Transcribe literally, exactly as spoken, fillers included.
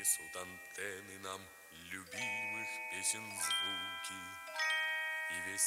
несут антенны нам любимых песен звуки, и весь